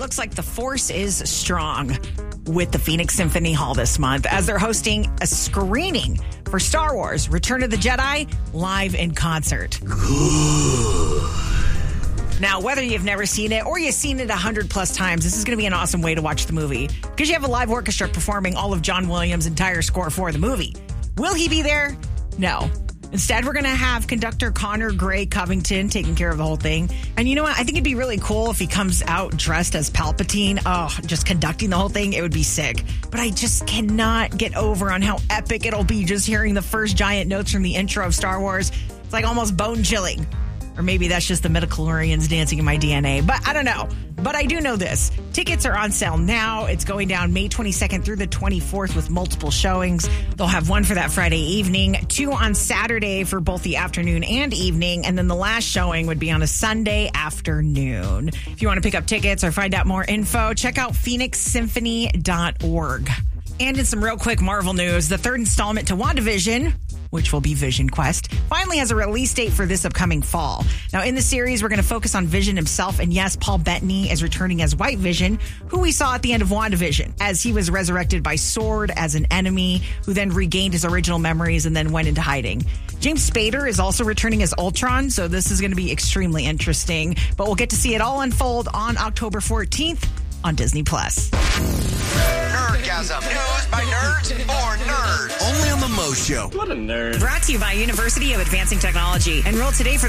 looks like the force is strong with the Phoenix Symphony Hall this month as they're hosting a screening for Star Wars Return of the Jedi live in concert. Now, whether you've never seen it or you've seen it 100 plus times, this is going to be an awesome way to watch the movie because you have a live orchestra performing all of John Williams' entire score for the movie. Will he be there? No. Instead, we're going to have conductor Connor Gray Covington taking care of the whole thing. And you know what? I think it'd be really cool if he comes out dressed as Palpatine. Oh, just conducting the whole thing. It would be sick. But I just cannot get over on how epic it'll be just hearing the first giant notes from the intro of Star Wars. It's like almost bone chilling. Or maybe that's just the midichlorians dancing in my DNA. But I don't know. But I do know this. Tickets are on sale now. It's going down May 22nd through the 24th with multiple showings. They'll have one for that Friday evening, 2 on Saturday for both the afternoon and evening, and then the last showing would be on a Sunday afternoon. If you want to pick up tickets or find out more info, check out phoenixsymphony.org. And in some real quick Marvel news, the third installment to WandaVision, which will be Vision Quest, finally has a release date for this upcoming fall. Now, in the series, we're going to focus on Vision himself. And yes, Paul Bettany is returning as White Vision, who we saw at the end of WandaVision, as he was resurrected by Sword as an enemy, who then regained his original memories and then went into hiding. James Spader is also returning as Ultron, so this is going to be extremely interesting. But we'll get to see it all unfold on October 14th on Disney+. Nerdgasm. News by nerds for nerds. Only on the Mo Show. What a nerd. Brought to you by University of Advancing Technology. Enroll today for